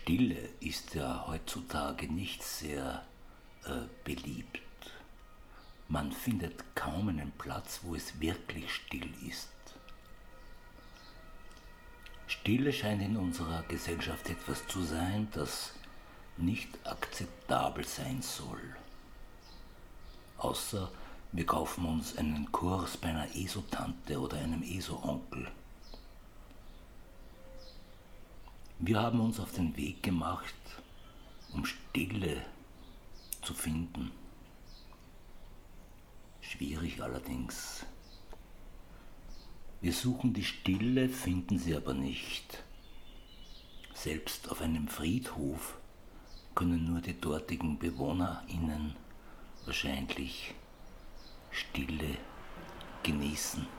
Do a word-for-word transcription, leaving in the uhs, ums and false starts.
Stille ist ja heutzutage nicht sehr äh, beliebt. Man findet kaum einen Platz, wo es wirklich still ist. Stille scheint in unserer Gesellschaft etwas zu sein, das nicht akzeptabel sein soll. Außer wir kaufen uns einen Kurs bei einer ESO-Tante oder einem ESO-Onkel. Wir haben uns auf den Weg gemacht, um Stille zu finden. Schwierig allerdings. Wir suchen die Stille, finden sie aber nicht. Selbst auf einem Friedhof können nur die dortigen BewohnerInnen wahrscheinlich Stille genießen.